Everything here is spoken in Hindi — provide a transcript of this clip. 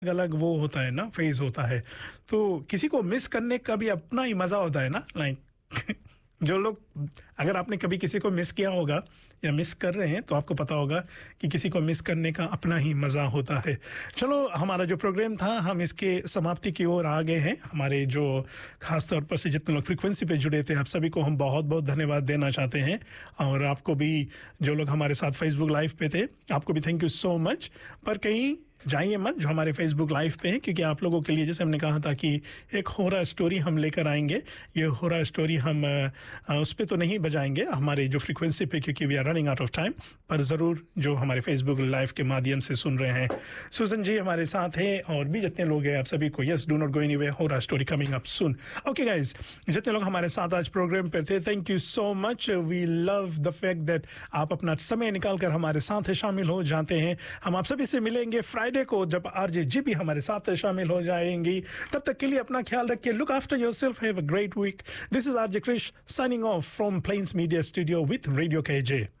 अलग वो होता है ना, फेज होता है। तो किसी को मिस करने का भी अपना ही मजा होता है ना, लाइक जो लोग, अगर आपने कभी किसी को मिस किया होगा या मिस कर रहे हैं तो आपको पता होगा कि किसी को मिस करने का अपना ही मजा होता है। चलो, हमारा जो प्रोग्राम था हम इसके समाप्ति की ओर आ गए हैं। हमारे जो खास तौर पर से जितने लोग फ्रीक्वेंसी पे जुड़े थे, आप सभी को हम बहुत बहुत धन्यवाद देना चाहते हैं। और आपको भी, जो लोग हमारे साथ फेसबुक लाइव पे थे, आपको भी थैंक यू सो मच। पर कहीं जाइए मत जो हमारे फेसबुक लाइव पे हैं, क्योंकि आप लोगों के लिए, जैसे हमने कहा था कि एक होरर स्टोरी हम लेकर आएंगे। ये होरर स्टोरी हम उस पे तो नहीं बजाएंगे हमारे जो फ्रीक्वेंसी पे, क्योंकि we are running out of time. पर ज़रूर जो हमारे फेसबुक लाइव के माध्यम से सुन रहे हैं, सुजन जी हमारे साथ है और भी जितने लोग हैं, आप सभी को yes, do not go anyway, horror story coming up soon. Okay guys, जितने लोग हमारे साथ आज प्रोग्राम पे थे, thank you so much. We love the fact that आप अपना समय निकाल कर हमारे साथ शामिल हो जाते हैं। हम आप सभी से मिलेंगे फ्राइडे को, जब आरजे जी भी हमारे साथ शामिल हो जाएंगी। तब तक के लिए अपना ख्याल रखिए। Look after yourself, have a great week. This is RJ Krrish signing off from planes media studio with radio KJ।